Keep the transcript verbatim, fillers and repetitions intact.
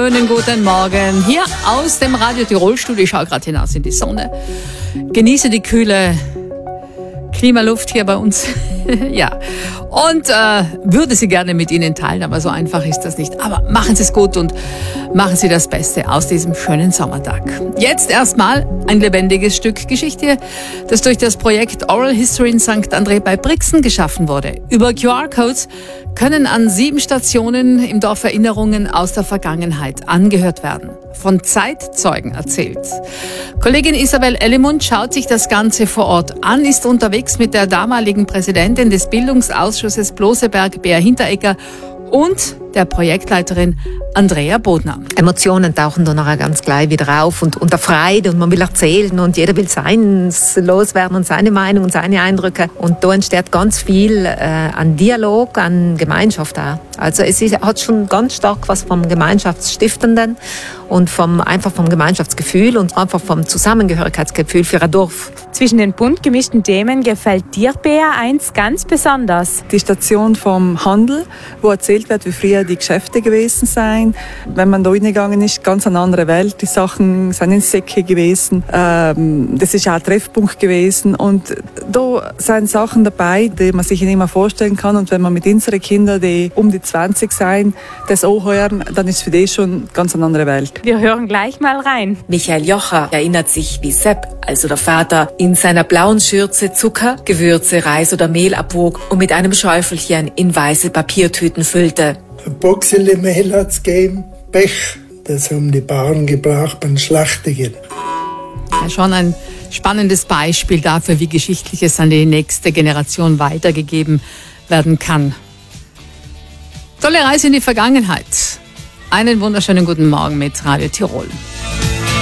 wunderschönen guten Morgen. Hier aus dem Radio Tirol Studio. Ich schaue gerade hinaus in die Sonne. Genieße die kühle Klimaluft hier bei uns. Ja. Und äh, würde sie gerne mit Ihnen teilen, aber so einfach ist das nicht. Aber machen Sie es gut und machen Sie das Beste aus diesem schönen Sommertag. Jetzt erstmal ein lebendiges Stück Geschichte, das durch das Projekt Oral History in Sankt André bei Brixen geschaffen wurde. Über Q R-Codes können an sieben Stationen im Dorf Erinnerungen aus der Vergangenheit angehört werden. Von Zeitzeugen erzählt. Kollegin Isabel Ellimund schaut sich das Ganze vor Ort an, ist unterwegs mit der damaligen Präsidentin des Bildungsausschusses Bloseberg, Bea Hinteregger, und der Projektleiterin Andrea Bodner. Emotionen tauchen dann nachher ganz gleich wieder auf und unter Freude und man will erzählen und jeder will seins loswerden und seine Meinung und seine Eindrücke. Und da entsteht ganz viel äh, an Dialog, an Gemeinschaft auch. Also es ist, hat schon ganz stark was vom Gemeinschaftsstiftenden und vom, einfach vom Gemeinschaftsgefühl und einfach vom Zusammengehörigkeitsgefühl für ein Dorf. Zwischen den bunt gemischten Themen gefällt dir, Bea, eins ganz besonders. Die Station vom Handel, wo erzählt wird, wie früher die Geschäfte gewesen seien. Wenn man da reingegangen ist, ganz eine andere Welt. Die Sachen sind in Säcke gewesen. Ähm, das ist auch ein Treffpunkt gewesen. Und da sind Sachen dabei, die man sich nicht mehr vorstellen kann. Und wenn man mit unseren Kindern, die um die zwanzig sind, das auch hören, dann ist für die schon ganz eine andere Welt. Wir hören gleich mal rein. Michael Jocher erinnert sich, wie Sepp, also der Vater, in seiner blauen Schürze Zucker, Gewürze, Reis oder Mehl abwog und mit einem Schäufelchen in weiße Papiertüten füllte. Ein Boxele Mehl hat's gegeben, Pech. Das haben die Bauern gebraucht beim Schlachtigen. Ja, schon ein spannendes Beispiel dafür, wie Geschichtliches an die nächste Generation weitergegeben werden kann. Tolle Reise in die Vergangenheit. Einen wunderschönen guten Morgen mit Radio Tirol.